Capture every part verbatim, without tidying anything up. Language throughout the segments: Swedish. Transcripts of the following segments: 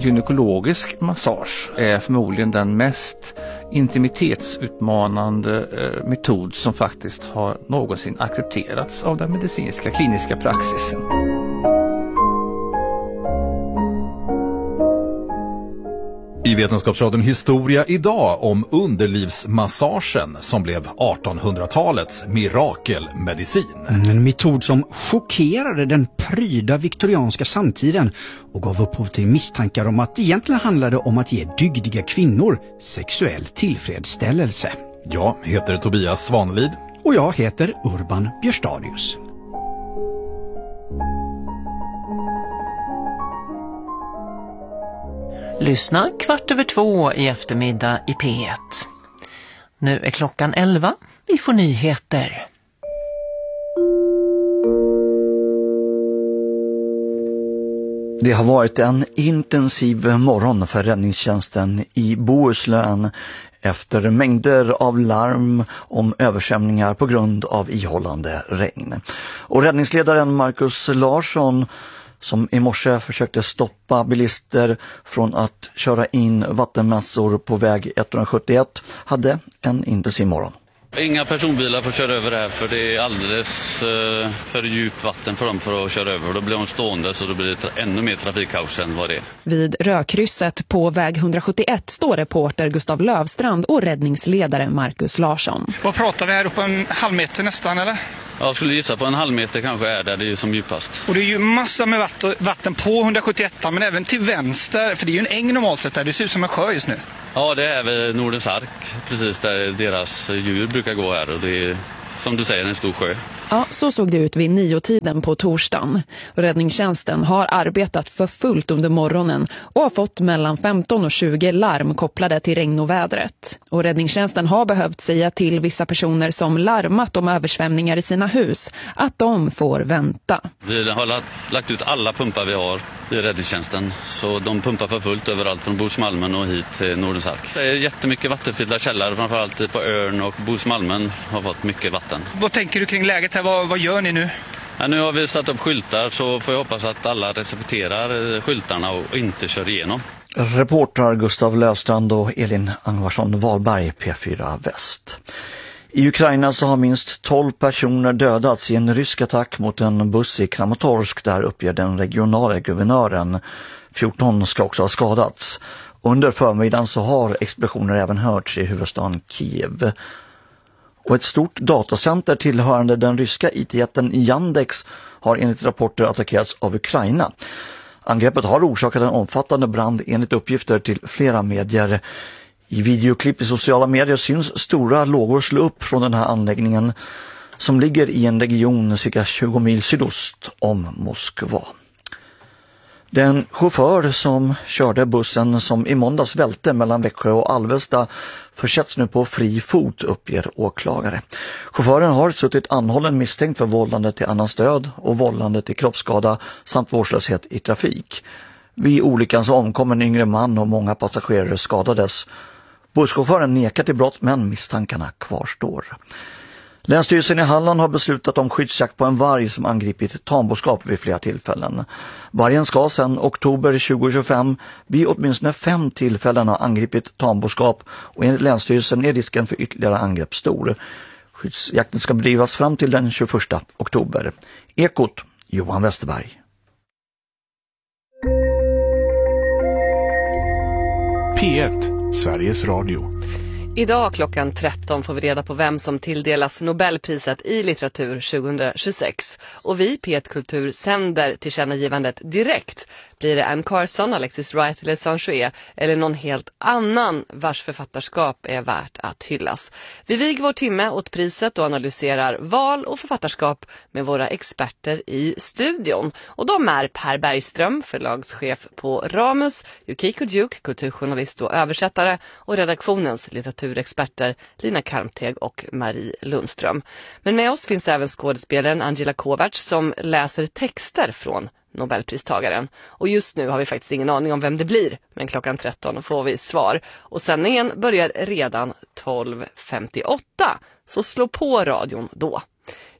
gynekologisk massage är förmodligen den mest intimitetsutmanande eh, metod som faktiskt har någonsin accepterats av den medicinska kliniska praxisen. I Vetenskapsradion Historia idag om underlivsmassagen som blev artonhundratalets mirakelmedicin. En metod som chockerade den pryda viktorianska samtiden och gav upphov till misstankar om att det egentligen handlade om att ge dygdiga kvinnor sexuell tillfredsställelse. Jag heter Tobias Svanelid. Och jag heter Urban Björstadius. Lyssna kvart över två i eftermiddag i P ett. Nu är klockan elva. Vi får nyheter. Det har varit en intensiv morgon för räddningstjänsten i Bohuslän efter mängder av larm om översvämningar på grund av ihållande regn. Och räddningsledaren Marcus Larsson, som i morse försökte stoppa bilister från att köra in vattenmassor på väg etthundrasjuttioett, hade en intensiv morgon. Inga personbilar får köra över här för det är alldeles eh, för djupt vatten för dem för att köra över. Då blir de stående så då blir det tra- ännu mer trafikkaos än vad det är. Vid rödkrysset på väg etthundrasjuttioett står reporter Gustav Lövstrand och räddningsledare Marcus Larsson. Vad pratar vi här uppe, en halv meter nästan eller? Jag skulle gissa på en halv meter kanske är där det är som djupast. Och det är ju massa med vatten på etthundrasjuttioett men även till vänster, för det är ju en äng normalt sett där, det ser ut som en sjö just nu. Ja, det är väl Nordens ark, precis där deras djur brukar gå här och det är som du säger en stor sjö. Ja, så såg det ut vid niotiden på torsdagen. Räddningstjänsten har arbetat för fullt under morgonen och har fått mellan femton och tjugo larm kopplade till regn och vädret. Och räddningstjänsten har behövt säga till vissa personer som larmat om översvämningar i sina hus att de får vänta. Vi har lagt ut alla pumpar vi har i räddningstjänsten, så de pumpar för fullt överallt från Bohusmalmen och hit till Nordens ark. Det är jättemycket vattenfyllda källare, framförallt på Örn och Bohusmalmen har fått mycket vatten. Vad tänker du kring läget här? Vad, vad gör ni nu? Ja, nu har vi satt upp skyltar, så får jag hoppas att alla respekterar skyltarna och inte kör igenom. Reportrar Gustav Lövstrand och Elin Angvarsson Wahlberg, P fyra Väst. I Ukraina så har minst tolv personer dödats i en rysk attack mot en buss i Kramatorsk, där uppger den regionala guvernören. fjorton ska också ha skadats. Under förmiddagen så har explosioner även hörts i huvudstaden Kiev. Och ett stort datacenter tillhörande den ryska I T-jätten Yandex har enligt rapporter attackerats av Ukraina. Angreppet har orsakat en omfattande brand enligt uppgifter till flera medier. I videoklipp i sociala medier syns stora lågor slå upp från den här anläggningen som ligger i en region cirka tjugo mil sydost om Moskva. Den chaufför som körde bussen som i måndags välte mellan Växjö och Alvesta försätts nu på fri fot, uppger åklagare. Chauffören har suttit anhållen misstänkt för vållande till annans död och vållande till kroppsskada samt vårdslöshet i trafik. Vid olyckan så omkom en yngre man och många passagerare skadades. Busschauffören nekar till brott, men misstankarna kvarstår. Länsstyrelsen i Halland har beslutat om skyddsjakt på en varg som angripit tamboskap vid flera tillfällen. Vargen ska sedan oktober tjugohundratjugofem vid åtminstone fem tillfällen ha angripit tamboskap, och enligt Länsstyrelsen är risken för ytterligare angrepp stor. Skyddsjakten ska bedrivas fram till den tjugoförsta oktober. Ekot, Johan Westerberg. P ett, Sveriges Radio. Idag klockan tretton får vi reda på vem som tilldelas Nobelpriset i litteratur tjugohundratjugosex. Och vi, P ett Kultur, sänder tillkännagivandet direkt. Blir det Anne Carson, Alexis Wright eller Saint-Germain eller någon helt annan vars författarskap är värt att hyllas? Vi viger vår timme åt priset och analyserar val och författarskap med våra experter i studion. Och de är Per Bergström, förlagschef på Ramus, Yukiko Duke, kulturjournalist och översättare, och redaktionens litteraturexperter Lina Karmteg och Marie Lundström. Men med oss finns även skådespelaren Angela Kovacs som läser texter från Nobelpristagaren. Och just nu har vi faktiskt ingen aning om vem det blir, men klockan tretton får vi svar. Och sändningen börjar redan tolv femtioåtta, så slå på radion då.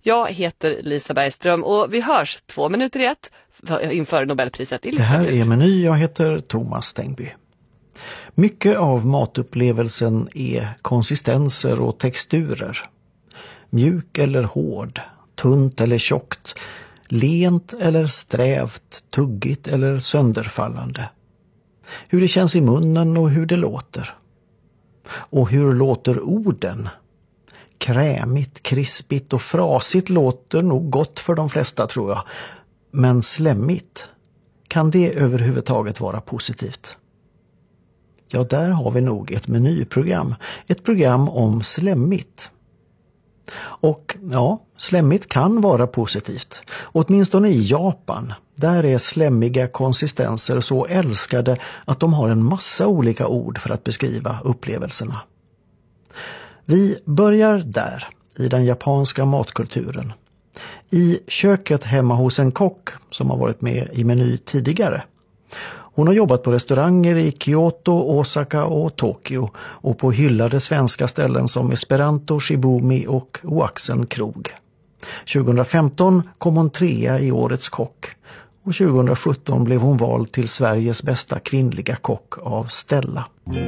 Jag heter Lisa Bergström och vi hörs två minuter i ett inför Nobelpriset i litteratur. Det här är Meny, jag heter Thomas Stengby. Mycket av matupplevelsen är konsistenser och texturer. Mjuk eller hård, tunt eller tjockt, lent eller strävt, tuggigt eller sönderfallande. Hur det känns i munnen och hur det låter. Och hur låter orden? Krämigt, krispigt och frasigt låter nog gott för de flesta, tror jag. Men slemmigt, kan det överhuvudtaget vara positivt? Ja, där har vi nog ett menyprogram. Ett program om slemmigt. Och ja, slemmigt kan vara positivt. Åtminstone i Japan. Där är slemmiga konsistenser så älskade att de har en massa olika ord för att beskriva upplevelserna. Vi börjar där, i den japanska matkulturen. I köket hemma hos en kock som har varit med i Meny tidigare. Hon har jobbat på restauranger i Kyoto, Osaka och Tokyo och på hyllade svenska ställen som Esperanto, Shibumi och Oaxen krog. tjugohundrafemton kom hon trea i Årets kock och tjugohundrasjutton blev hon vald till Sveriges bästa kvinnliga kock av Stella.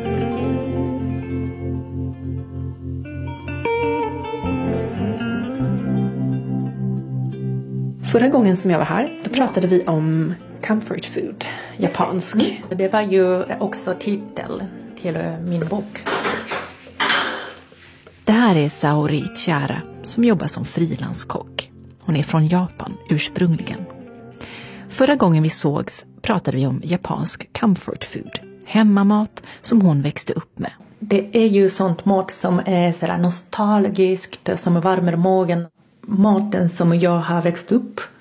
Förra gången som jag var här, då pratade vi om comfort food, japansk. Mm. Det var ju också titel till min bok. Det här är Saori Chiara som jobbar som frilanskock. Hon är från Japan ursprungligen. Förra gången vi sågs pratade vi om japansk comfort food, hemmamat som hon växte upp med. Det är ju sånt mat som är så nostalgiskt, som värmer magen. Maten som jag har växt upp